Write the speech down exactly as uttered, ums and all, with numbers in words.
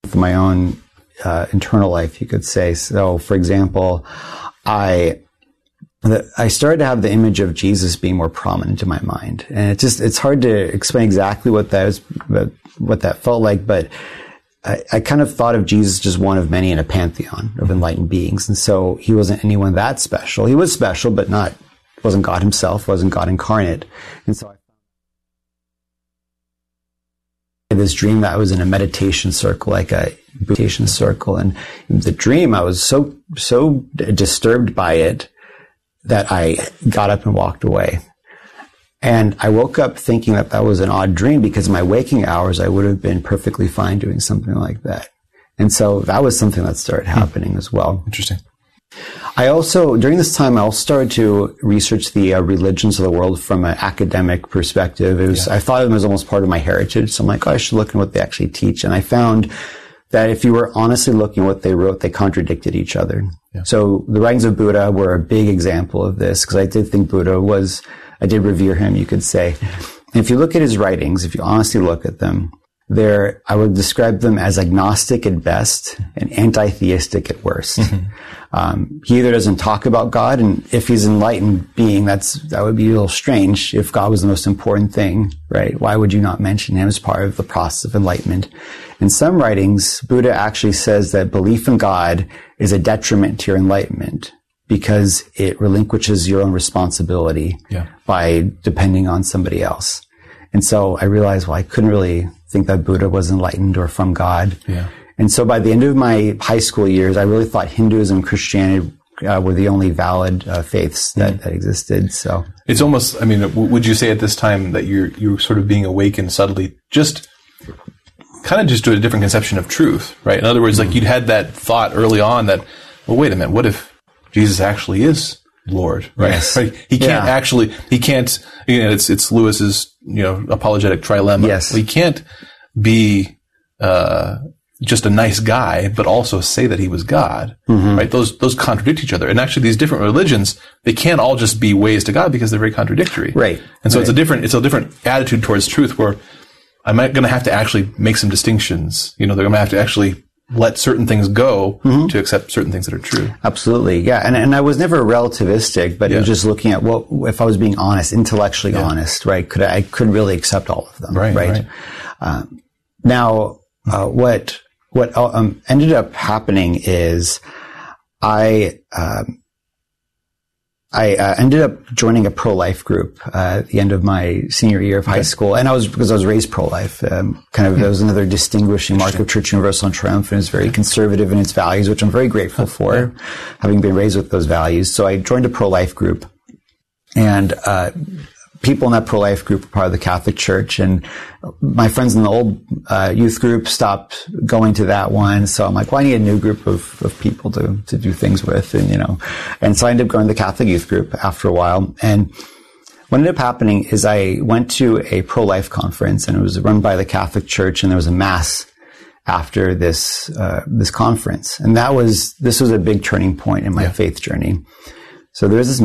my own uh, internal life, you could say. So, for example, I I started to have the image of Jesus being more prominent in my mind, and it just it's hard to explain exactly what that is, what that felt like, but I, I kind of thought of Jesus just one of many in a pantheon of enlightened beings, and so he wasn't anyone that special. He was special, but not wasn't God himself, wasn't God incarnate, and so I this dream that I was in a meditation circle, like a meditation circle. And the dream, I was so, so disturbed by it that I got up and walked away. And I woke up thinking that that was an odd dream, because in my waking hours, I would have been perfectly fine doing something like that. And so that was something that started happening hmm. as well. Interesting. I also, during this time, I also started to research the uh, religions of the world from an academic perspective. It was, yeah. I thought it was almost part of my heritage. So I'm like, oh, I should look at what they actually teach. And I found that if you were honestly looking at what they wrote, they contradicted each other. Yeah. So the writings of Buddha were a big example of this, because I did think Buddha was, I did revere him, you could say. And if you look at his writings, if you honestly look at them, they're, I would describe them as agnostic at best and anti-theistic at worst. Mm-hmm. Um, he either doesn't talk about God, and if he's an enlightened being, that's, that would be a little strange. If God was the most important thing, right? Why would you not mention him as part of the process of enlightenment? In some writings, Buddha actually says that belief in God is a detriment to your enlightenment, because it relinquishes your own responsibility yeah. by depending on somebody else. And so I realized, well, I couldn't really think that Buddha was enlightened or from God. Yeah. And so by the end of my high school years, I really thought Hinduism and Christianity uh, were the only valid uh, faiths that, mm. that existed. So it's almost, I mean, w- would you say at this time that you're, you're sort of being awakened subtly, just kind of just to a different conception of truth, right? In other words, mm. like you'd had that thought early on that, well, wait a minute, what if Jesus actually is Lord, right? Yes. Right? He can't yeah. actually, he can't, you know, it's, it's Lewis's, you know, apologetic trilemma. Yes. He can't be, uh, just a nice guy, but also say that he was God, mm-hmm. right? Those, those contradict each other. And actually these different religions, they can't all just be ways to God, because they're very contradictory. Right. And so right. it's a different, it's a different attitude towards truth, where I'm going to have to actually make some distinctions. You know, they're going to have to actually let certain things go mm-hmm. to accept certain things that are true. Absolutely. Yeah. And, and I was never relativistic, but yeah. it was just looking at what, if I was being honest, intellectually yeah. honest, right? Could I, I couldn't really accept all of them. Right. Right. right. Um, now, uh, what, what, um, ended up happening is I, um, I uh, ended up joining a pro-life group uh, at the end of my senior year of high okay. school, and I was because I was raised pro-life. Um, kind of, that was another distinguishing mark of Church Universal and Triumphant. It's very conservative in its values, which I'm very grateful for, yeah. having been raised with those values. So I joined a pro-life group, and uh, people in that pro-life group were part of the Catholic Church, and my friends in the old uh, youth group stopped going to that one. So I'm like, well, I need a new group of, of people to, to do things with. And, you know, and so I ended up going to the Catholic youth group after a while. And what ended up happening is I went to a pro-life conference, and it was run by the Catholic Church, and there was a mass after this, uh, this conference. And that was, this was a big turning point in my yeah. faith journey. So there was this